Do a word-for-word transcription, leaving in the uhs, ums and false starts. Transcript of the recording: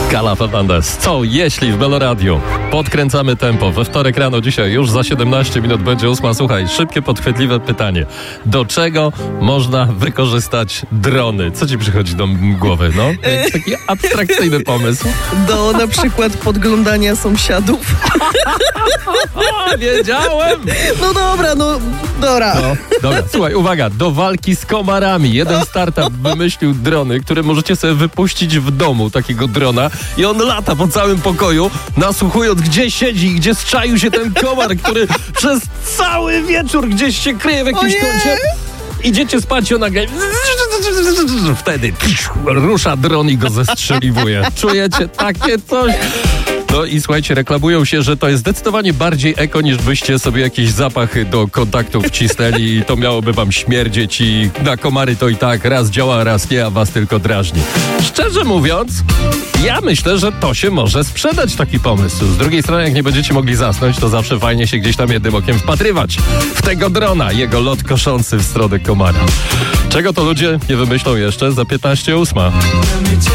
Kala Fernandez. Co jeśli w Meloradiu podkręcamy tempo? We wtorek rano dzisiaj już za siedemnaście minut będzie ósma. Słuchaj, szybkie, podchwytliwe pytanie. Do czego można wykorzystać drony? Co ci przychodzi do głowy? No, taki abstrakcyjny pomysł. Do na przykład podglądania sąsiadów. Wiedziałem! No dobra, no dobra. No, dobra, słuchaj, uwaga, do walki z komarami. Jeden startup wymyślił drony, które możecie sobie wypuścić w domu, takiego drona, i on lata po całym pokoju, nasłuchując, gdzie siedzi, gdzie zczaił się ten komar, który przez cały wieczór gdzieś się kryje w jakimś kącie. Idziecie spać i on nagle wtedy rusza dron i go zestrzeliwuje. Czujecie takie coś? No i słuchajcie, reklamują się, że to jest zdecydowanie bardziej eko, niż byście sobie jakieś zapachy do kontaktów wcisnęli i to miałoby wam śmierdzieć i na komary to i tak raz działa, raz nie, a was tylko drażni. Szczerze mówiąc, ja myślę, że to się może sprzedać, taki pomysł. Z drugiej strony, jak nie będziecie mogli zasnąć, to zawsze fajnie się gdzieś tam jednym okiem wpatrywać w tego drona, jego lot koszący w stronę komara. Czego to ludzie nie wymyślą jeszcze za piętnaście ósma?